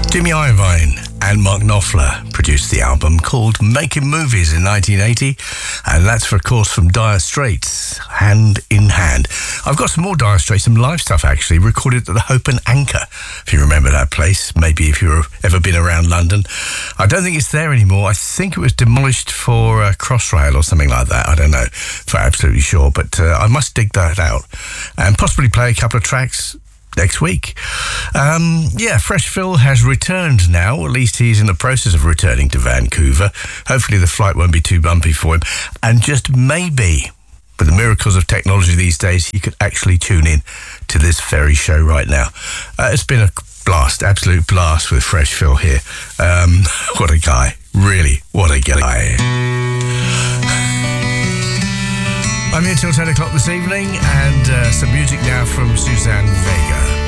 Jimmy Iovine and Mark Knopfler produced the album called Making Movies in 1980, and that's, of course, from Dire Straits, Hand in Hand. I've got some more Dire Straits, some live stuff actually, recorded at the Hope and Anchor, if you remember that place, maybe if you've ever been around London. I don't think it's there anymore. I think it was demolished for Crossrail or something like that. I don't know for absolutely sure, but I must dig that out and possibly play a couple of tracks next week. Fresh Phil has returned now. At least he's in the process of returning to Vancouver. Hopefully the flight won't be too bumpy for him. And just maybe, with the miracles of technology these days, you could actually tune in to this very show right now. It's been a blast, absolute blast with Fresh Phil here. What a guy. Really, what a guy. I'm here till 10 o'clock this evening, and some music now from Suzanne Vega.